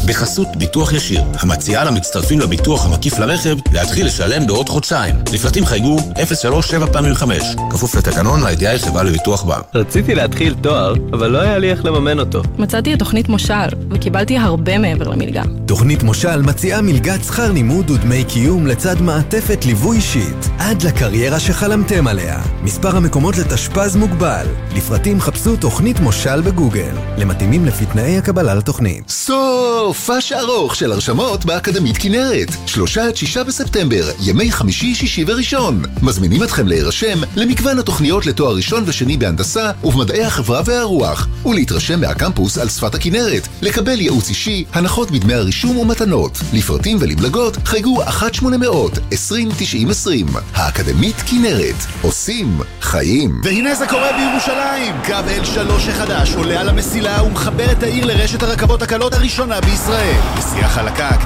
בחסות ביטוח ישיר, המציעה למצטרפים לביטוח המקיף לרכב להתחיל לשלם בעוד חודשיים. לפרטים חייגו 0375, כפוף לתקנון הידיעה חברה לביטוח בר. רציתי להתחיל תואר, אבל לא היה לי איך לממן אותו. מצאתי את תוכנית מושל, וקיבלתי הרבה מעבר למלגה. תוכנית מושל מציעה מלגת שכר לימוד ודמי קיום לצד מעטפת ליווי אישית, עד לקריירה שחלמתם עליה. מספר המקומות לתשפ"ז מוגבל. לפרטים חפשו תוכנית מושל בגוגל. למתאימים לפי תנאי הקבלה לתוכנית. סופש ארוך של הרשמות באקדמית כנרת. 3-6 בספטמבר, ימי חמישי, שישי וראשון. מזמינים אתכם להירשם למגוון התוכניות לתואר ראשון ושני בהנדסה ובמדעי החברה והרוח, ולהתרשם מהקמפוס על שפת הכנרת, לקבל ייעוץ אישי, הנחות בדמי הרישום ומתנות. לפרטים ולמלגות חייגו 1-800-20-90-20. האקדמית כנרת, עושים חיים. והנה זה קורה בירושלים. קו L3 החדש עולה על המסילה ומחבר את העיר לרשת הרכבות הקלות הראשונה בישראל. נסיעה חלקה,